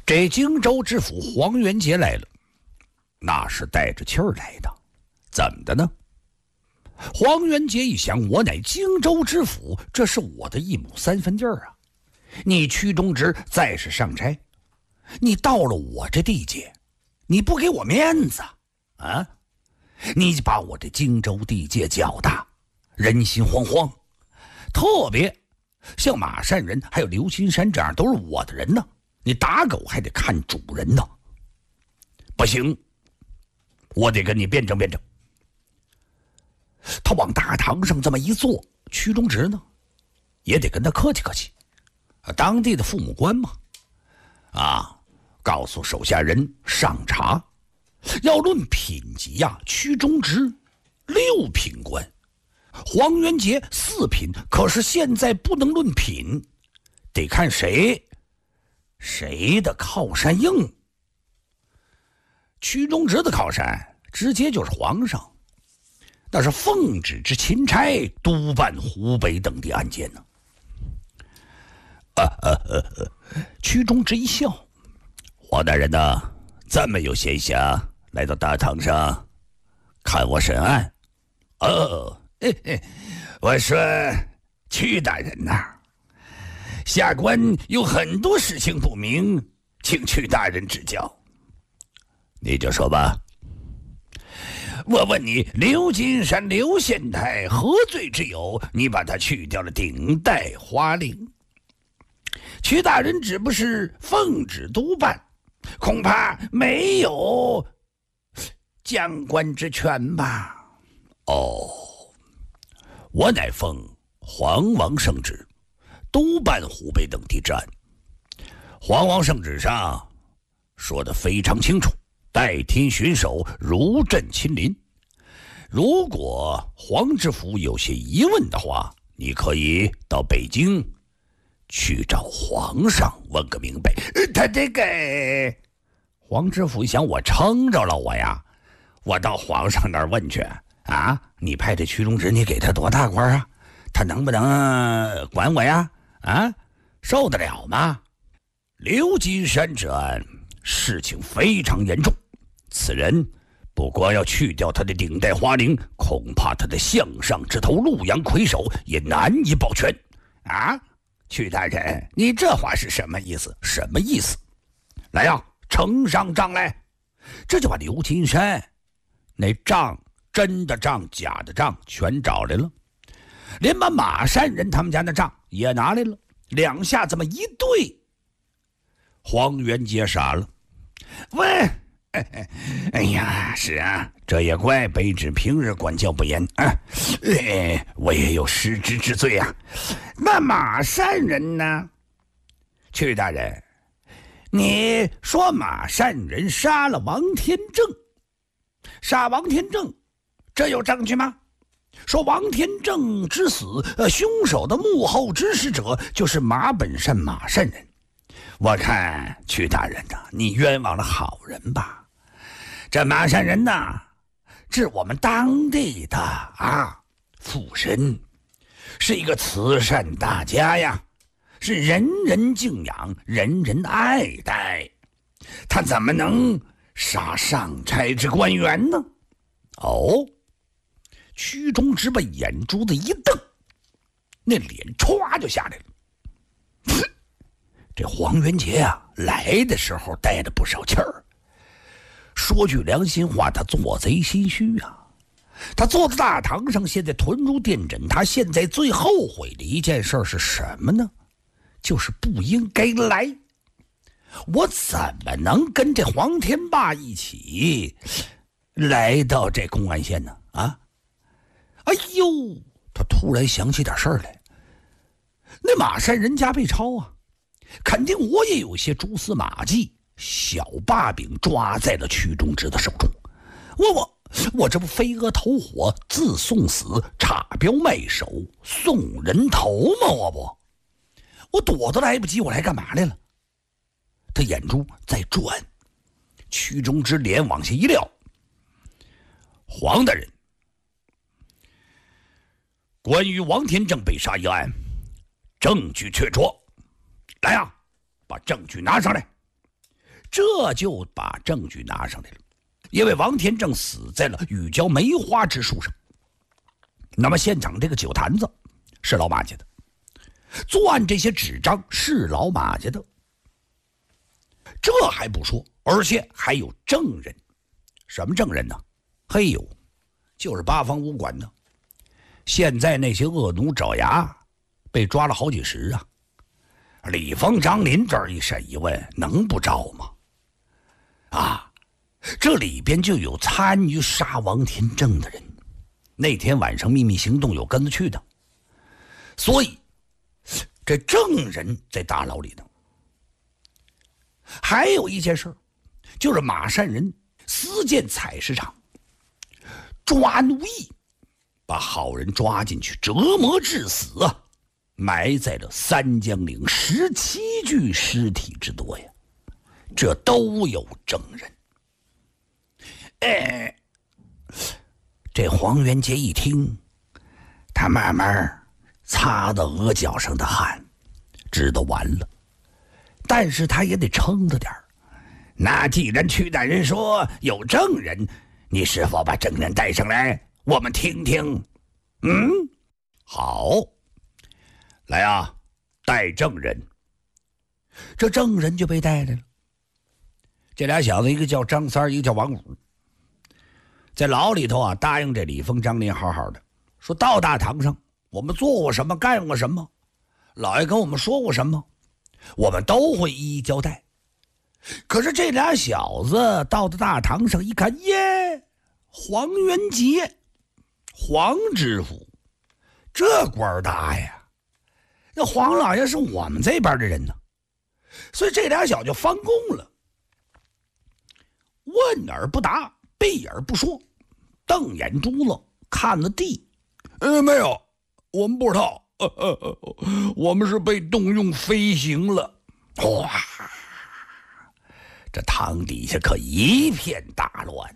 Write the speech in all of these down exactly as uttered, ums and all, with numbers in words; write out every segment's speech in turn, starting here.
这荆州知府黄元杰来了，那是带着气儿来的。怎么的呢？黄元杰一想，我乃荆州知府，这是我的一亩三分地儿啊。你屈中直再是上差，你到了我这地界，你不给我面子啊？你把我这荆州地界搅大，人心惶惶。特别像马善人还有刘金山这样都是我的人呢，你打狗还得看主人呢。不行，我得跟你辩证辩证。他往大堂上这么一坐，屈中直呢也得跟他客气客气，当地的父母官嘛，啊，告诉手下人上茶。要论品级呀、啊，屈中直六品官，黄元杰四品，可是现在不能论品，得看谁谁的靠山硬。屈中直的靠山直接就是皇上，那是奉旨之钦差，督办湖北等地案件呢。啊啊啊啊！屈中直一笑，黄大人呐，这么有闲暇来到大堂上看我审案。哦，嘿嘿，我说屈大人呐、啊，下官有很多事情不明，请屈大人指教。你就说吧。我问你，刘金山刘县太何罪之有？你把他去掉了顶戴花翎。屈大人只不是奉旨督办，恐怕没有将官之权吧？哦，我乃奉黄王圣旨，督办湖北等地之案。黄王圣旨上说得非常清楚，代天巡守，如朕亲临。如果黄知府有些疑问的话，你可以到北京去找皇上问个明白。他这个黄知府想，我撑着了我呀，我到皇上那儿问去啊！你派这屈中直，你给他多大官啊？他能不能管我呀？啊，受得了吗？刘金山这案事情非常严重，此人不光要去掉他的顶戴花翎，恐怕他的项上之头陆阳魁首也难以保全啊！屈大人，你这话是什么意思？什么意思？来呀，呈上账来！这就把刘金山那账，真的账假的账全找来了，连把马善人他们家的账也拿来了，两下这么一对，黄元杰傻了。喂，哎呀，是啊，这也怪卑职平日管教不严啊，哎，我也有失职之罪啊。那马善人呢？屈大人，你说马善人杀了王天正，杀王天正，这有证据吗？说王天正之死，呃，凶手的幕后指使者就是马本善马善人。我看屈大人呐、啊，你冤枉了好人吧？这马善人呐，是我们当地的啊富绅，是一个慈善大家呀，是人人敬仰，人人爱戴。他怎么能杀上差之官员呢？哦，屈中直把眼珠子一瞪，那脸歘就下来了。这黄元杰啊，来的时候带着不少气儿。说句良心话，他做贼心虚啊。他坐在大堂上，现在臀如电枕。他现在最后悔的一件事是什么呢？就是不应该来。我怎么能跟这黄天霸一起来到这公安县呢？啊！哎呦，他突然想起点事儿来。那马善人家被抄啊，肯定我也有些蛛丝马迹，小把柄抓在了屈中直的手中。我我我这不飞蛾投火，自送死，插标卖首，送人头吗？我不，我躲都来不及，我来干嘛来了？他眼珠在转，屈中直脸往下一撂。黄大人，关于王天正被杀一案，证据确凿，来啊，把证据拿上来。 这就把证据拿上来了。因为王天正死在了玉娇梅花之树上，那么现场这个酒坛子是老马家的，作案这些纸张是老马家的。这还不说，而且还有证人。什么证人呢？嘿呦，就是八方武馆的。现在那些恶奴爪牙被抓了好几十啊，李峰、张林这儿一审一问，能不招吗？啊，这里边就有参与杀王天正的人，那天晚上秘密行动有跟着去的，所以这证人在大牢里呢。还有一件事，就是马善人私建采石场，抓奴役，把好人抓进去折磨致死啊，埋在了三江岭十七具尸体之多呀，这都有证人。哎，这黄元杰一听，他慢慢擦着额角上的汗，知道完了，但是他也得撑着点儿。那既然屈大人说有证人，你是否把证人带上来，我们听听？嗯，好，来啊，带证人。这证人就被带来了。这俩小子，一个叫张三，一个叫王五，在牢里头啊，答应这李峰、张林好好的，说到大堂上我们做过什么，干过什么，老爷跟我们说过什么，我们都会一一交代。可是这俩小子到了大堂上一看，耶，黄元杰，黄知府，这官大呀！那黄老爷是我们这边的人呢，所以这俩小就翻供了，问而不答，闭而不说，瞪眼珠子看了地。呃，没有，我们不知道，呃呃呃，我们是被动用飞行了。哇！这堂底下可一片大乱。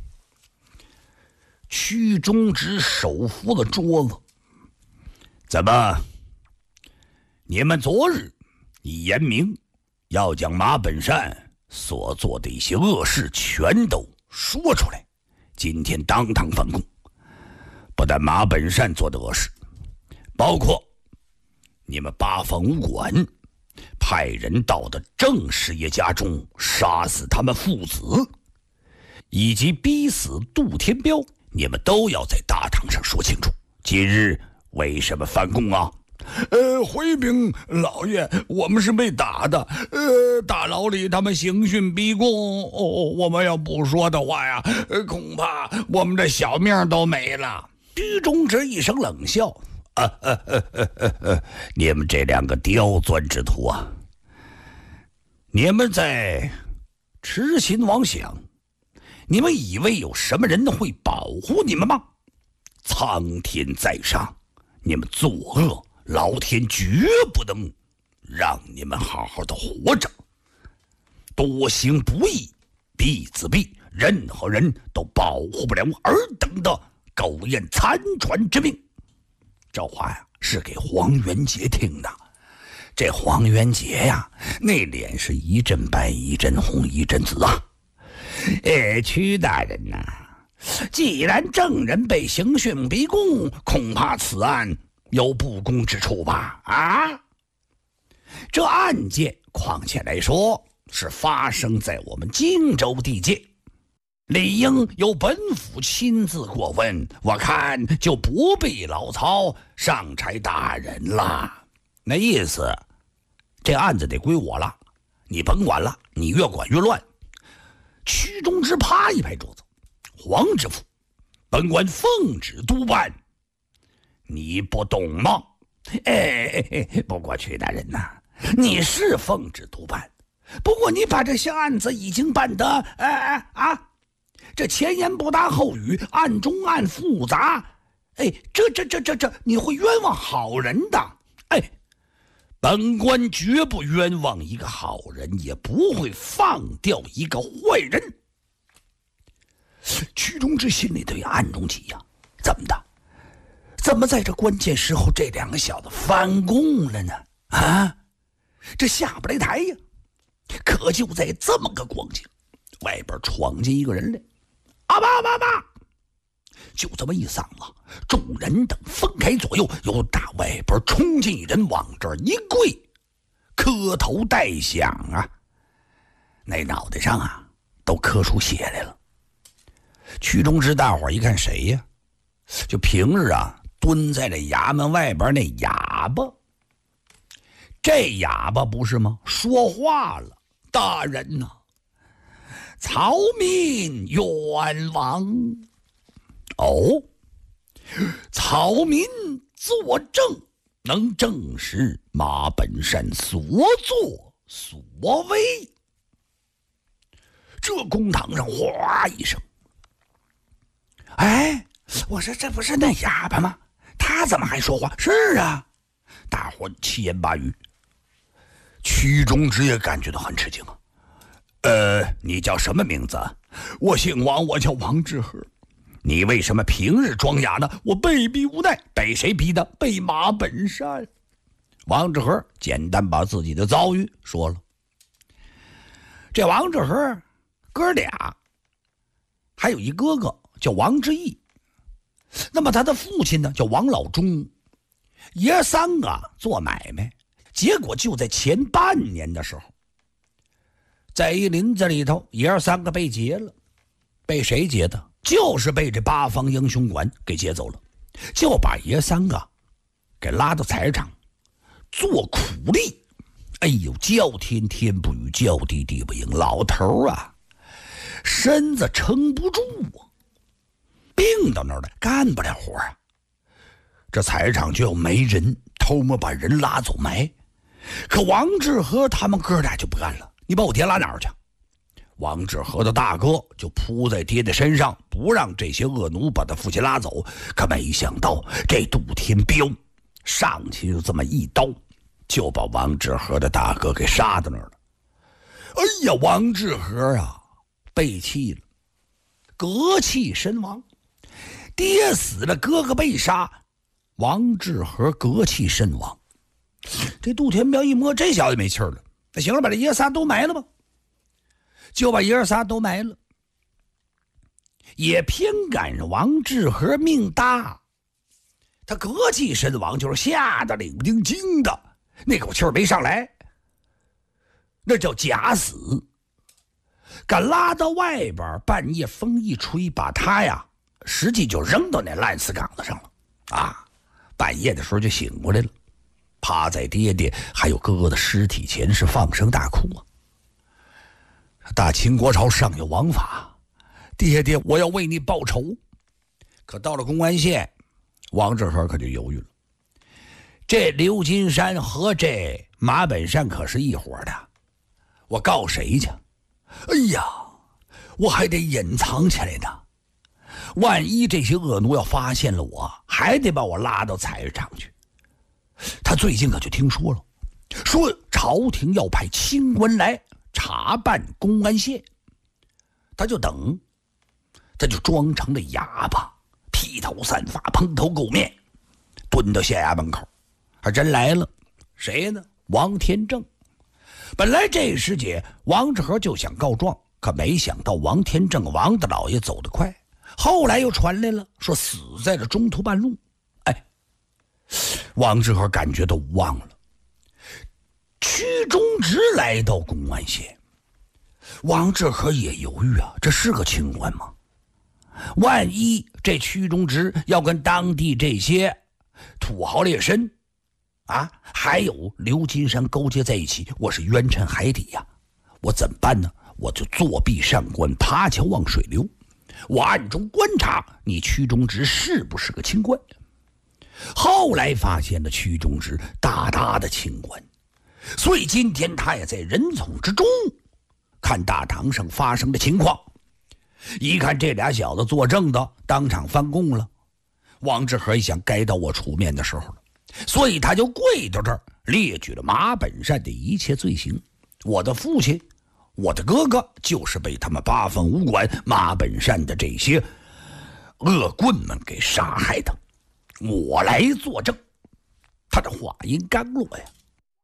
屈中直手扶了桌子，怎么？你们昨日已言明，要将马本善所做的一些恶事全都说出来，今天当堂翻供。不但马本善做的恶事，包括你们八方武馆派人到的郑师爷家中杀死他们父子，以及逼死杜天彪，你们都要在大堂上说清楚，今日为什么翻供啊？呃，回禀老爷，我们是被打的。呃，大牢里他们刑讯逼供，哦，我们要不说的话呀，呃、恐怕我们的小命都没了。居中直一声冷笑，啊啊啊啊啊啊！你们这两个刁钻之徒啊，你们在痴心妄想，你们以为有什么人会保护你们吗？苍天在上，你们作恶，老天绝不能让你们好好的活着。多行不义必自毙，任何人都保护不了尔等的苟延残喘之命。这话呀是给黄元杰听的。这黄元杰呀，那脸是一阵白一阵红一阵紫啊。哎，屈大人呐、啊，既然证人被刑讯逼供，恐怕此案有不公之处吧？啊，这案件况且来说是发生在我们荆州地界，理应由本府亲自过问，我看就不必老曹上差大人了。那意思，这案子得归我了，你甭管了，你越管越乱。屈中直啪一拍桌子，黄知府，本官奉旨督办，你不懂吗？哎，不过屈大人呐、啊，你是奉旨督办，不过你把这些案子已经办得，哎哎啊，这前言不搭后语，暗中暗复杂，哎，这这这这这，你会冤枉好人的。哎，本官绝不冤枉一个好人，也不会放掉一个坏人。屈中直心里头也暗中急呀、啊，怎么的？怎么在这关键时候这两个小子翻供了呢？啊，这下不来台呀！可可就在这么个光景，外边闯进一个人来，阿爸阿爸，就这么一嗓子，众人等分开左右，由大外边冲进一人，往这儿一跪，磕头带响啊，那脑袋上啊都磕出血来了。曲中之大伙一看谁呀？就平日啊蹲在这衙门外边那哑巴。这哑巴不是吗？说话了，大人呐、啊，曹民冤枉。哦，曹民作证，能证实马本善所作所为。这公堂上哗一声，哎，我说这不是那哑巴吗？他怎么还说话？是啊，大伙七言八语。曲中之也感觉到很吃惊啊。呃，你叫什么名字？我姓王，我叫王志和。你为什么平日装哑呢？我被逼无奈。被谁逼的？被马本善。王志和简单把自己的遭遇说了。这王志和哥俩，还有一哥哥叫王之义。那么他的父亲呢叫王老忠。爷三个做买卖，结果就在前半年的时候，在一林子里头，爷儿三个被劫了。被谁劫的？就是被这八方英雄馆给劫走了，就把爷三个给拉到菜市场做苦力。哎呦，叫天天不语，叫地地不应，老头啊身子撑不住啊，病到那儿了，干不了活啊。这菜市场就要没人，偷摸把人拉走埋。可王志和他们哥俩就不干了，你把我爹拉哪儿去？王志和的大哥就扑在爹的身上，不让这些恶奴把他父亲拉走。可没想到这杜天彪上去就这么一刀，就把王志和的大哥给杀到那儿了。哎呀，王志和啊被气了，隔气身亡。爹死了，哥哥被杀，王志和隔气身亡。这杜天彪一摸，这小子没气儿了，那行了，把这爷仨都埋了吧。就把爷儿仨都埋了。也偏赶上王志和命大，他隔气身亡，就是吓得领不丁惊的，那口气儿没上来，那叫假死。敢拉到外边，半夜风一吹，把他呀实际就扔到那烂死岗子上了啊！半夜的时候就醒过来了，趴在爹爹还有哥哥的尸体前是放声大哭啊。大清国朝尚有王法，爹爹我要为你报仇。可到了公安县，王志和可就犹豫了。这刘金山和这马本善可是一伙的，我告谁去？哎呀，我还得隐藏起来呢，万一这些恶奴要发现了我，还得把我拉到菜市场去。他最近可就听说了，说朝廷要派清官来查办公安县，他就等，他就装成了哑巴，披头散发，蓬头垢面，蹲到县衙门口。还真来了，谁呢？王天正。本来这时节王志和就想告状，可没想到王天正王大老爷走得快，后来又传来了说死在了中途半路。哎，王志和感觉都无望了。屈中直来到公安县，王志和也犹豫啊，这是个清官吗？万一这屈中直要跟当地这些土豪劣绅啊，还有刘金山勾结在一起，我是冤沉海底呀、啊！我怎么办呢？我就作壁上观，爬桥望水流，我暗中观察你屈中直是不是个清官。后来发现了屈中直大大的清官，所以今天他也在人丛之中看大堂上发生的情况。一看这俩小子作证的当场翻供了，王志和一想该到我出面的时候了，所以他就跪到这儿列举了马本善的一切罪行。我的父亲，我的哥哥就是被他们八方武馆马本善的这些恶棍们给杀害的，我来作证。他的话音刚落呀，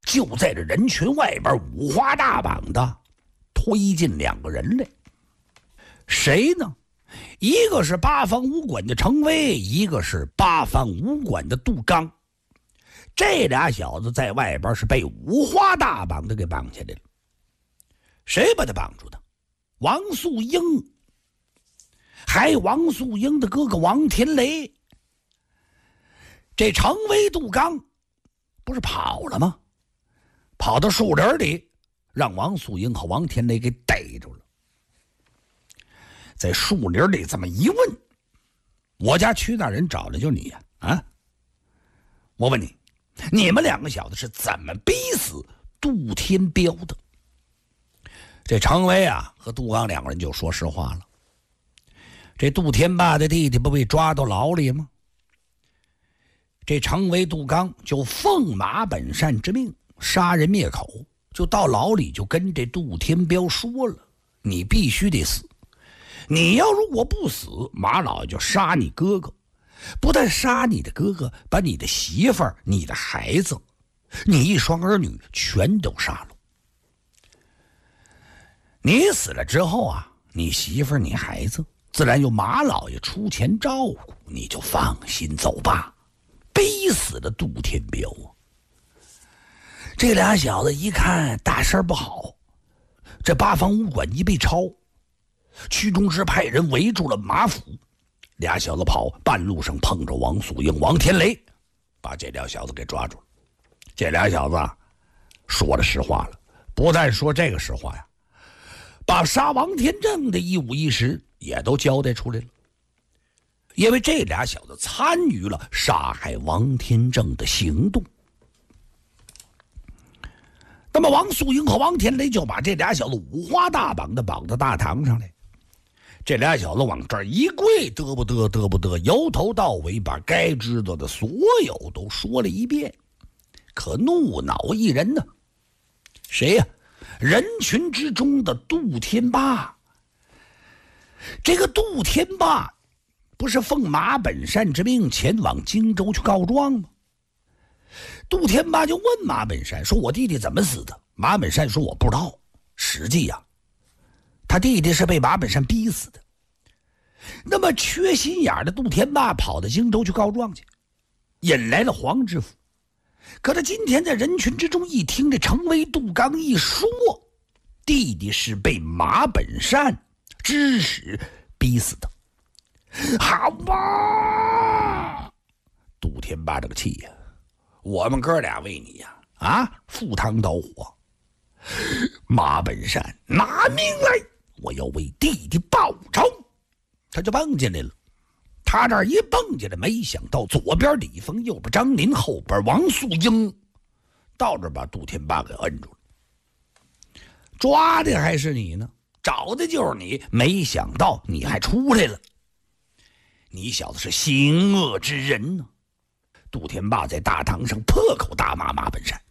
就在这人群外边五花大绑的推进两个人来。谁呢？一个是八方武馆的程威，一个是八方武馆的杜刚。这俩小子在外边是被五花大绑的给绑起来了。谁把他绑住的？王素英，还有王素英的哥哥王天雷。这程威、杜刚不是跑了吗？跑到树林里，让王素英和王天雷给逮住了。在树林里这么一问，我家曲大人找的就是你呀！啊，我问你，你们两个小子是怎么逼死杜天彪的？这程威啊和杜刚两个人就说实话了。这杜天霸的弟弟不被抓到牢里吗？这程威、杜刚就奉马本善之命杀人灭口，就到牢里就跟这杜天彪说了，你必须得死，你要如果不死，马老爷就杀你哥哥，不但杀你的哥哥，把你的媳妇儿、你的孩子、你一双儿女全都杀了。你死了之后啊，你媳妇儿、你孩子自然由马老爷出钱照顾，你就放心走吧。逼死了杜天彪啊！这俩小子一看大事不好，这八方武馆一被抄，屈中之派人围住了马府，俩小子跑，半路上碰着王素英、王天雷，把这俩小子给抓住了。这俩小子说了实话了，不但说这个实话呀，把杀王天正的一五一十也都交代出来了。因为这俩小子参与了杀害王天正的行动。那么王素英和王天雷就把这俩小子五花大绑的绑到大堂上来，这俩小子往这儿一跪，嘚不嘚嘚不嘚，由头到尾把该知道的所有都说了一遍。可怒恼一人呢，谁呀、啊？人群之中的杜天霸。这个杜天霸不是奉马本善之命前往荆州去告状吗？杜天霸就问马本善说：“我弟弟怎么死的？”马本善说：“我不知道。”实际呀、啊，他弟弟是被马本善逼死的。那么缺心眼的杜天霸跑到荆州去告状去，引来了黄知府。可他今天在人群之中一听这程威、杜刚一说，弟弟是被马本善指使逼死的。好吧，杜天霸这个气呀、啊！我们哥俩为你呀、啊，啊，赴汤蹈火。马本善拿命来，我要为弟弟报仇。他就蹦进来了。他这一蹦进来，没想到左边李丰，右边张林，后边王素英，到这把杜天霸给摁住了。抓的还是你呢，找的就是你，没想到你还出来了。你小子是行恶之人呢、啊！杜天霸在大堂上破口大骂马本善。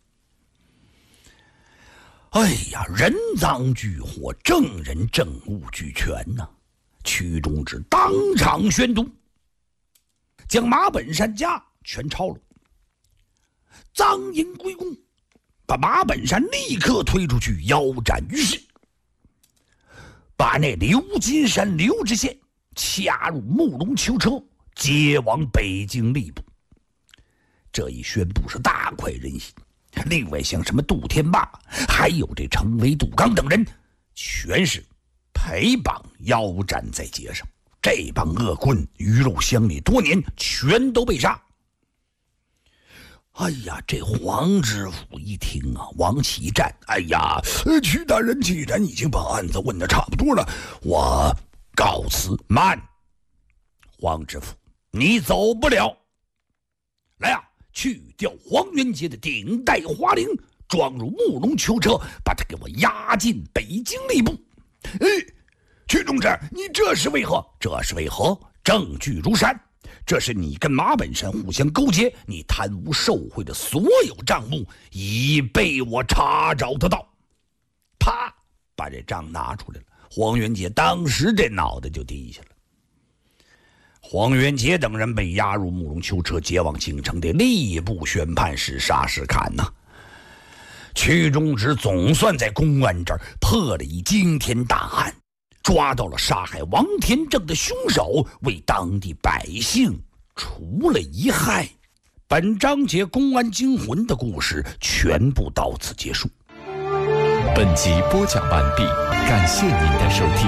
哎呀，人赃俱获，证人证物俱全呐、啊！屈中之当场宣读，将马本善家全抄了，赃银归公，把马本善立刻推出去腰斩于市，把那刘金山、刘知县掐入木龙囚车，接往北京吏部。这一宣布是大快人心。另外像什么杜天霸，还有这程威、杜刚等人，全是陪绑腰斩在街上。这帮恶棍鱼肉乡里多年，全都被杀。哎呀，这黄知府一听啊，往起站。哎呀，屈大人既然已经把案子问得差不多了，我告辞。慢，黄知府，你走不了。来啊，去掉黄元杰的顶戴花翎，装入木龙囚车，把他给我押进北京吏部。哎，屈中志，你这是为何？这是为何？证据如山。这是你跟马本善互相勾结，你贪污受贿的所有账目已被我查找得到。啪，把这账拿出来了。黄元杰当时这脑袋就低下了。黄元杰等人被押入木龙囚车，接往京城的吏部宣判室杀时砍呐、啊。 曲中之总算在公安这儿破了一惊天大案，抓到了杀害王天正的凶手，为当地百姓除了一害。本章节公安惊魂的故事全部到此结束。 本集播讲完毕，感谢您的收听。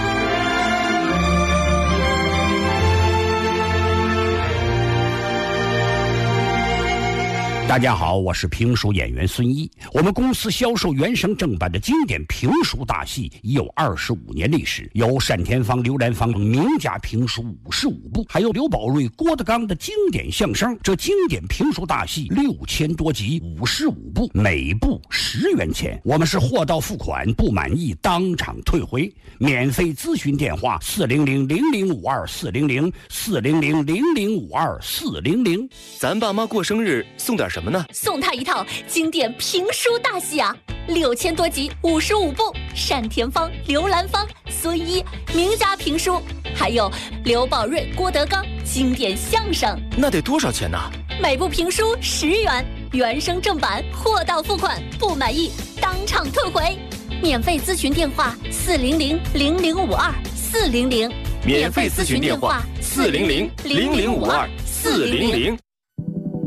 大家好，我是评书演员孙一。我们公司销售原声正版的经典评书大戏已有二十五年历史，有单田芳、刘兰芳等名家评书五十五部，还有刘宝瑞、郭德纲的经典相声。这经典评书大戏六千多集，五十五部，每部十元钱。我们是货到付款，不满意当场退回。免费咨询电话：四零零零零五二四零零四零零零零五二四零零。 咱爸妈过生日送点什么呢？ 送他一套经典评书大戏啊，六千多集，五十五部，单田芳、刘兰芳、孙一名家评书，还有刘宝瑞、郭德纲经典相声。 那得多少钱呢？ 每部评书十元，原声正版，货到付款，不满意当场退回。免费咨询电话：四零零零零五二四零零。 免费咨询电话：四零零零零五二四零零。